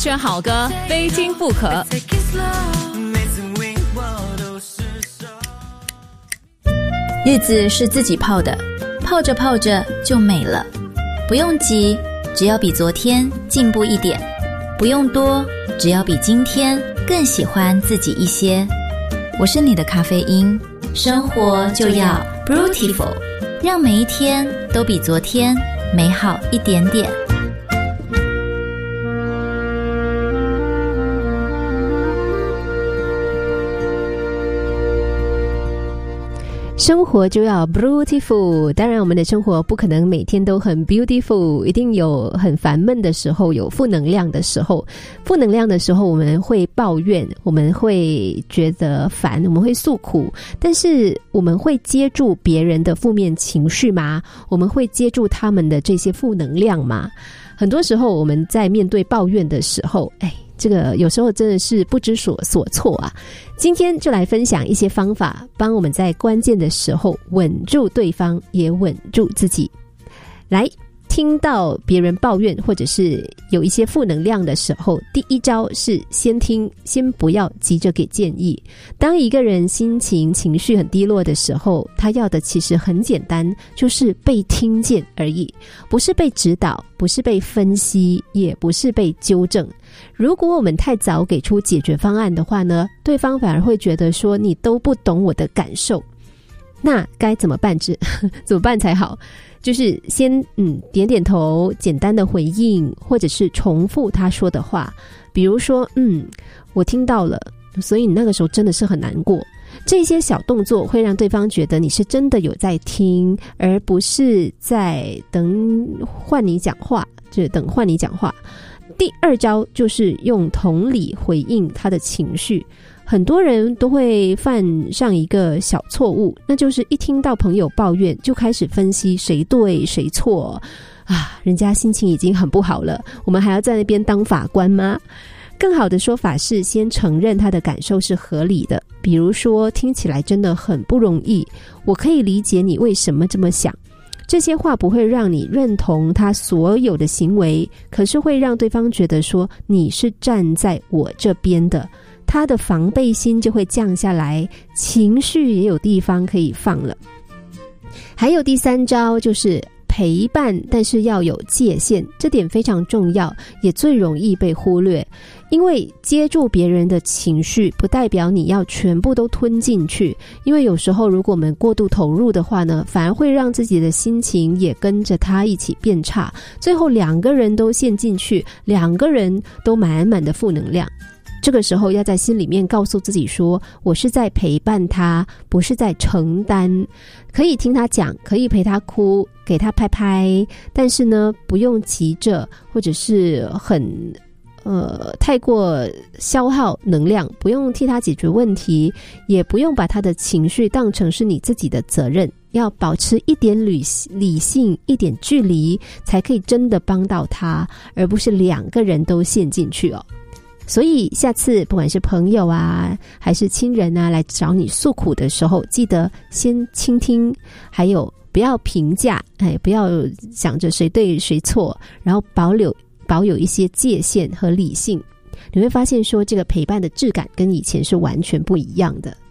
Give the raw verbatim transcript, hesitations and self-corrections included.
选好歌，非听不可。 日子是自己泡的，泡着泡着就美了。不用急，只要比昨天进步一点；不用多，只要比今天更喜欢自己一些。我是你的咖啡因，生活就要 Beautiful， 让每一天都比昨天美好一点点。 生活就要 beautiful， 当然我们的生活不可能每天都很 beautiful， 一定有很烦闷的时候，有负能量的时候。负能量的时候我们会抱怨，我们会觉得烦，我们会诉苦，但是我们会接住别人的负面情绪吗？我们会接住他们的这些负能量吗？很多时候我们在面对抱怨的时候，哎，这个有时候真的是不知所所措啊。今天就来分享一些方法，帮我们在关键的时候稳住对方，也稳住自己。来，听到别人抱怨或者是有一些负能量的时候，第一招是先听，先不要急着给建议。当一个人心情情绪很低落的时候，他要的其实很简单，就是被听见而已，不是被指导，不是被分析，也不是被纠正。如果我们太早给出解决方案的话呢，对方反而会觉得说你都不懂我的感受。那该怎么办？怎么办才好？就是先嗯点点头，简单的回应，或者是重复他说的话。比如说，嗯，我听到了，所以你那个时候真的是很难过。这些小动作会让对方觉得你是真的有在听，而不是在等换你讲话，就是等换你讲话。第二招就是用同理回应他的情绪。很多人都会犯上一个小错误，那就是一听到朋友抱怨就开始分析谁对谁错啊，人家心情已经很不好了，我们还要在那边当法官吗？更好的说法是先承认他的感受是合理的，比如说听起来真的很不容易，我可以理解你为什么这么想。这些话不会让你认同他所有的行为，可是会让对方觉得说你是站在我这边的，他的防备心就会降下来，情绪也有地方可以放了。还有第三招就是陪伴，但是要有界限，这点非常重要，也最容易被忽略。因为接住别人的情绪不代表你要全部都吞进去，因为有时候如果我们过度投入的话呢，反而会让自己的心情也跟着他一起变差，最后两个人都陷进去，两个人都满满的负能量。这个时候要在心里面告诉自己说，我是在陪伴他，不是在承担。可以听他讲，可以陪他哭，给他拍拍，但是呢不用急着，或者是很呃太过消耗能量，不用替他解决问题，也不用把他的情绪当成是你自己的责任，要保持一点理理性，一点距离，才可以真的帮到他，而不是两个人都陷进去哦。所以下次不管是朋友啊还是亲人啊来找你诉苦的时候，记得先倾听，还有不要评价，哎，不要想着谁对谁错，然后保留保有一些界限和理性，你会发现说这个陪伴的质感跟以前是完全不一样的。